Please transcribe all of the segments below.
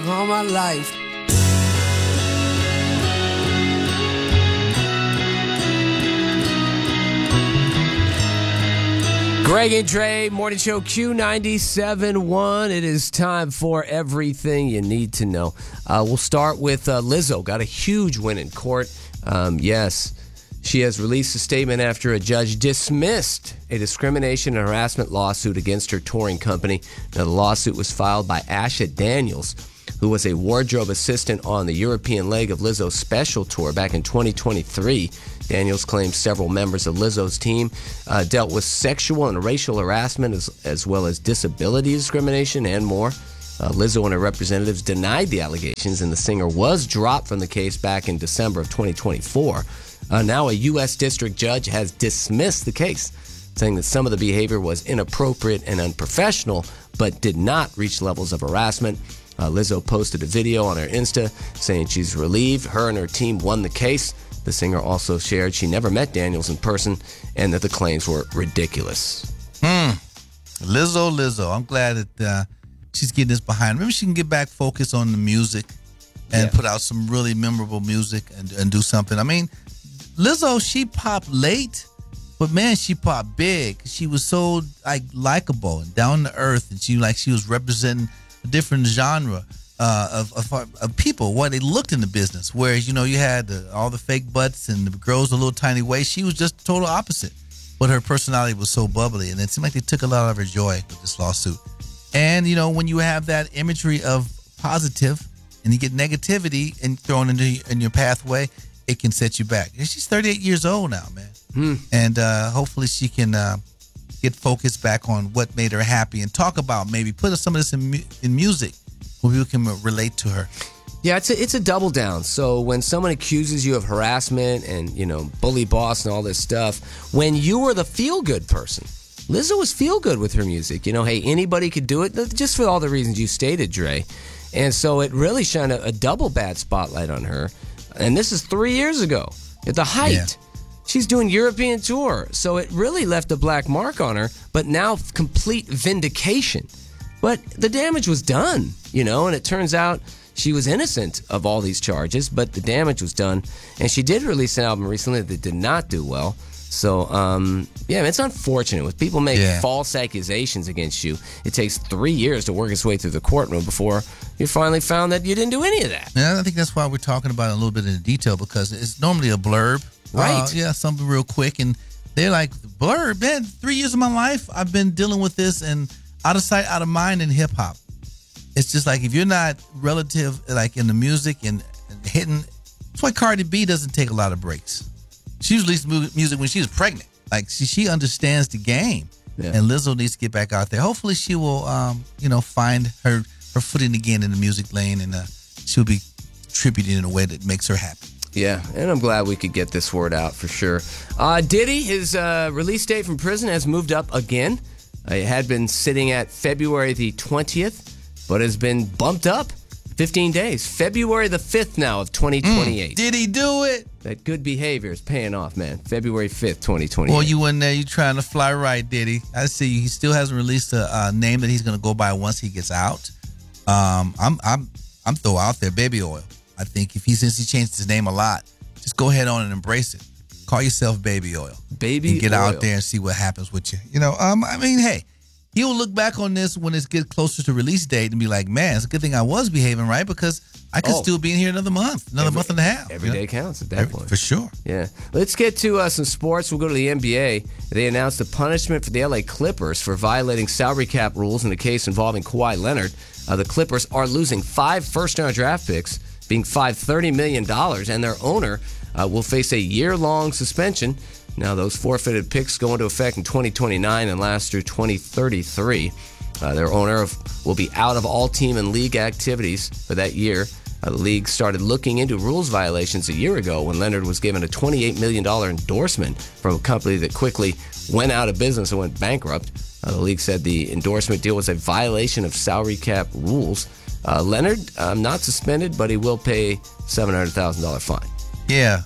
all my life. Greg and Dre, Morning Show Q97.1. It is time for everything you need to know. We'll start with Lizzo. Got a huge win in court. Yes, she has released a statement after a judge dismissed a discrimination and harassment lawsuit against her touring company. Now, the lawsuit was filed by Asha Daniels, who was a wardrobe assistant on the European leg of Lizzo's special tour back in 2023. Daniels claims several members of Lizzo's team dealt with sexual and racial harassment as well as disability discrimination and more. Lizzo and her representatives denied the allegations, and the singer was dropped from the case back in December of 2024. Now a U.S. district judge has dismissed the case, saying that some of the behavior was inappropriate and unprofessional, but did not reach levels of harassment. Lizzo posted a video on her Insta saying she's relieved her and her team won the case. The singer also shared she never met Daniels in person and that the claims were ridiculous. Lizzo. I'm glad that she's getting this behind her. Maybe she can get back focused on the music and put out some really memorable music and do something. I mean, Lizzo, she popped late, but man, she popped big. She was so likable and down to earth, and she was representing a different genre of people, what they looked in the business. Whereas, you had all the fake butts and the girls a little tiny waist. She was just total opposite. But her personality was so bubbly, and it seemed like they took a lot of her joy with this lawsuit. And, when you have that imagery of positive and you get negativity and thrown in your pathway, it can set you back. And she's 38 years old now, man. And hopefully she can get focused back on what made her happy and talk about maybe put some of this in music where people can relate to her. Yeah, it's a double down. So when someone accuses you of harassment and, bully boss and all this stuff, when you were the feel-good person, Lizzo was feel-good with her music. Hey, anybody could do it, just for all the reasons you stated, Dre. And so it really shined a double bad spotlight on her. And this is 3 years ago, at the height. Yeah. She's doing European tour. So it really left a black mark on her, but now complete vindication. But the damage was done, and it turns out she was innocent of all these charges, but the damage was done. And she did release an album recently that did not do well. So, it's unfortunate. When people make false accusations against you, it takes 3 years to work its way through the courtroom before you finally found that you didn't do any of that. Yeah, I think that's why we're talking about it a little bit in detail, because it's normally a blurb. Right. Something real quick. And they're like, blurb, man, 3 years of my life, I've been dealing with this, and out of sight, out of mind in hip hop. It's just like if you're not relative, like in the music and hitting, that's why Cardi B doesn't take a lot of breaks. She released music when she was pregnant. Like she understands the game. Yeah. And Lizzo needs to get back out there. Hopefully she will, find her footing again in the music lane, and she'll be contributing in a way that makes her happy. Yeah, and I'm glad we could get this word out for sure. Diddy, his release date from prison has moved up again. It had been sitting at February the 20th, but has been bumped up 15 days. February the 5th now of 2028. Did he do it? That good behavior is paying off, man. February 5th, 2028. Well, you in there, you trying to fly right, Diddy. I see he still hasn't released a name that he's going to go by once he gets out. I'm throw out there Baby Oil. I think since he changed his name a lot, just go ahead on and embrace it. Call yourself Baby Oil. Baby and get Oil. out there and see what happens with you. Hey, he'll look back on this when it's get closer to release date and be like, man, it's a good thing I was behaving right, because I could still be in here another month and a half. Every day counts at that point. For sure. Yeah. Let's get to some sports. We'll go to the NBA. They announced a punishment for the LA Clippers for violating salary cap rules in a case involving Kawhi Leonard. The Clippers are losing 5 first-round draft picks, being fined $30 million, and their owner will face a year-long suspension. Now, those forfeited picks go into effect in 2029 and last through 2033. Their owner will be out of all team and league activities for that year. The league started looking into rules violations a year ago when Leonard was given a $28 million endorsement from a company that quickly went out of business and went bankrupt. The league said the endorsement deal was a violation of salary cap rules. Leonard, not suspended, but he will pay $700,000 fine. Yeah.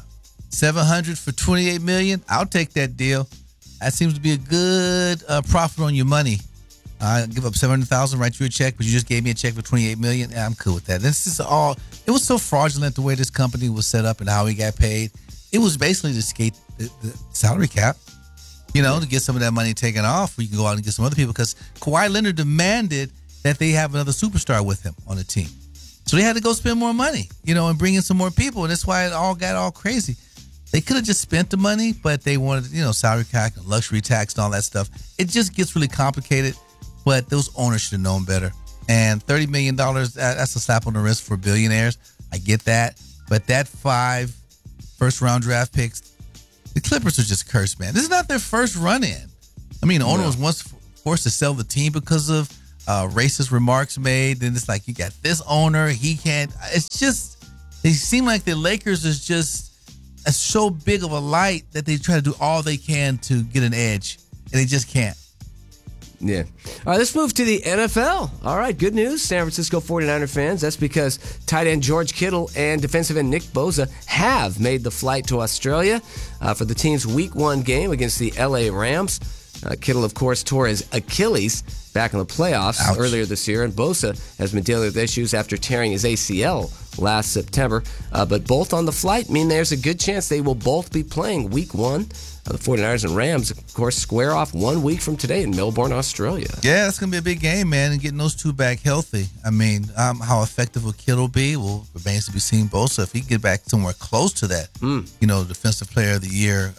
$700 for $28 million. I'll take that deal. That seems to be a good profit on your money. I give up $700,000, write you a check, but you just gave me a check for $28 million. Yeah, I'm cool with that. This is all. It was so fraudulent the way this company was set up and how he got paid. It was basically to skate the salary cap, to get some of that money taken off. We can go out and get some other people because Kawhi Leonard demanded that they have another superstar with him on the team. So they had to go spend more money, and bring in some more people. And that's why it all got all crazy. They could have just spent the money, but they wanted, salary cap, luxury tax, and all that stuff. It just gets really complicated. But those owners should have known better. And $30 million, that's a slap on the wrist for billionaires. I get that. But that 5 first-round draft picks, the Clippers are just cursed, man. This is not their first run-in. I mean, the owner was once forced to sell the team because of racist remarks made. Then it's like, you got this owner. He can't. It's just, they seem like the Lakers is just so big of a light that they try to do all they can to get an edge. And they just can't. Yeah. All right, let's move to the NFL. All right, good news, San Francisco 49er fans. That's because tight end George Kittle and defensive end Nick Bosa have made the flight to Australia for the team's Week 1 game against the LA Rams. Kittle, of course, tore his Achilles back in the playoffs earlier this year, and Bosa has been dealing with issues after tearing his ACL last September. But both on the flight mean there's a good chance they will both be playing Week 1. The 49ers and Rams, of course, square off 1 week from today in Melbourne, Australia. Yeah, that's going to be a big game, man, and getting those two back healthy. I mean, how effective will Kittle be? Well, remains to be seen. Bosa, if he can get back somewhere close to that, Defensive Player of the Year,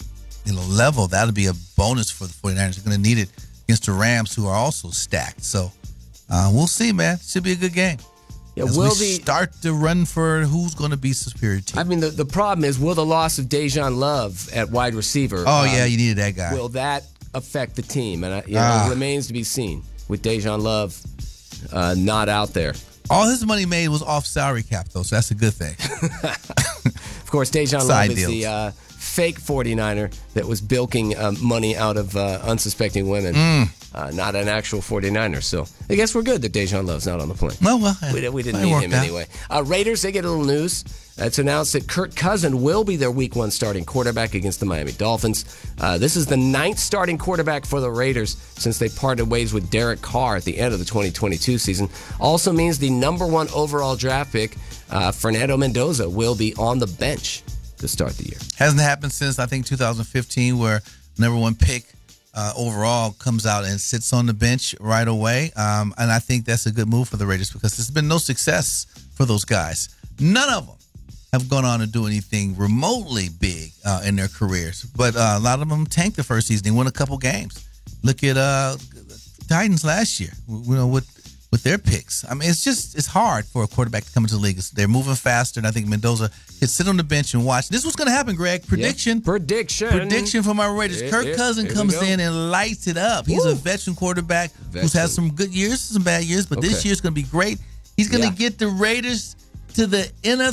level, that'll be a bonus for the 49ers. They're going to need it against the Rams, who are also stacked. So we'll see, man. Should be a good game. Yeah, as we start to run for who's going to be superior team. I mean, the problem is, will the loss of Dejan Love at wide receiver? Oh, yeah, you needed that guy. Will that affect the team? And it remains to be seen with Dejan Love not out there. All his money made was off salary cap, though, so that's a good thing. Of course, Dejan Love is the fake 49er that was bilking money out of unsuspecting women. Not an actual 49er. So I guess we're good that Dejan Love's not on the plane. Well, we didn't need him anyway. Raiders, they get a little news. It's announced that Kirk Cousins will be their Week 1 starting quarterback against the Miami Dolphins. This is the 9th starting quarterback for the Raiders since they parted ways with Derek Carr at the end of the 2022 season. Also means the number 1 overall draft pick, Fernando Mendoza, will be on the bench to start the year. Hasn't happened since, I think, 2015, where number 1 pick overall comes out and sits on the bench right away. And I think that's a good move for the Raiders because there's been no success for those guys. None of them have gone on to do anything remotely big in their careers. But a lot of them tanked the first season. They won a couple games. Look at Titans last year, with their picks. I mean, it's hard for a quarterback to come into the league. They're moving faster, and I think Mendoza could sit on the bench and watch. This is what's going to happen, Greg. Prediction for my Raiders. Kirk Cousins comes in and lights it up. He's a veteran quarterback who's had some good years, some bad years, but this year's going to be great. He's going to get the Raiders to the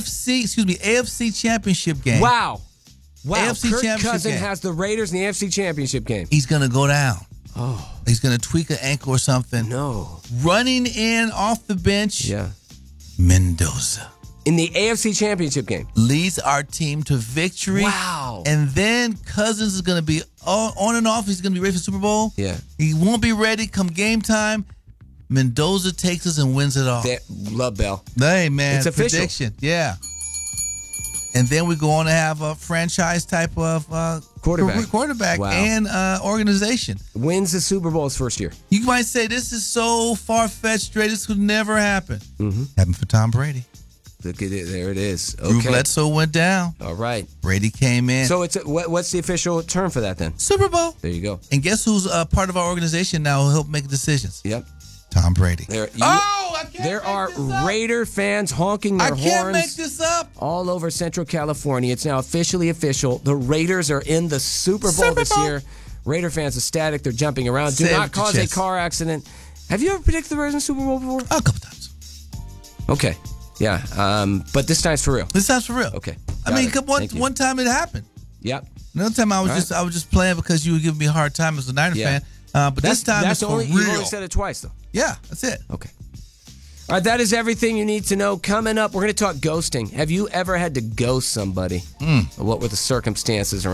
AFC Championship game. Wow. AFC Kirk Cousins has the Raiders in the AFC Championship game. He's going to go down. Oh. He's going to tweak an ankle or something. No. Running in off the bench. Yeah. Mendoza. In the AFC Championship game. Leads our team to victory. Wow. And then Cousins is going to be on and off. He's going to be ready for the Super Bowl. Yeah. He won't be ready come game time. Mendoza takes us and wins it all. Love Bell. Hey, man. It's official. Prediction. Yeah. And then we go on to have a franchise type of quarterback and organization. Wins the Super Bowl his first year. You might say this is so far-fetched, Dre. This could never happen. Mm-hmm. Happened for Tom Brady. Look at it. There it is. Okay. Drew Bledsoe went down. All right. Brady came in. So what's the official term for that then? Super Bowl. There you go. And guess who's part of our organization now who'll help make decisions? Yep. Tom Brady. There are Raider fans honking their horns. I can't make this up. All over Central California. It's now officially official. The Raiders are in the Super Bowl this year. Raider fans ecstatic. They're jumping around. Do not cause a car accident. Have you ever predicted the Raiders in the Super Bowl before? A couple times. Okay. Yeah. But this time's for real. This time's for real. Okay. One time it happened. Yep. Another time I was just playing because you were giving me a hard time as a Niner fan. But this time it's for real. You've only said it twice, though. Yeah, that's it. Okay. All right, that is everything you need to know. Coming up, we're going to talk ghosting. Have you ever had to ghost somebody? What were the circumstances around?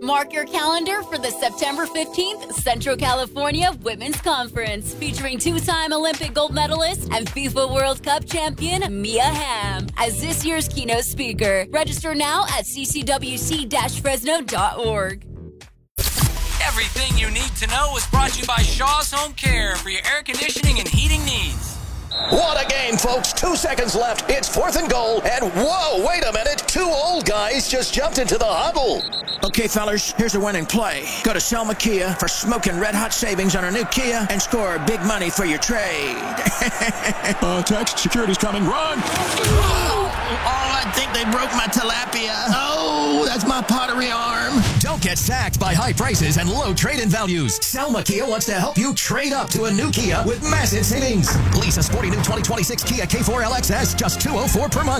Mark your calendar for the September 15th Central California Women's Conference, featuring two-time Olympic gold medalist and FIFA World Cup champion Mia Hamm as this year's keynote speaker. Register now at ccwc-fresno.org. Everything you need to know is brought to you by Shaw's Home Care for your air conditioning and heating needs. What a game, folks. 2 seconds left. It's 4th and goal. And whoa, wait a minute. 2 old guys just jumped into the huddle. Okay, fellas, here's a winning play. Go to Selma Kia for smoking red-hot savings on a new Kia and score big money for your trade. Text, security's coming. Run! Oh, I think they broke my tilapia. Oh, that's my pottery arm. Don't get sacked by high prices and low trade-in values. Selma Kia wants to help you trade up to a new Kia with massive savings. Lease a sporty new 2026 Kia K4 LXS, just $204 per month.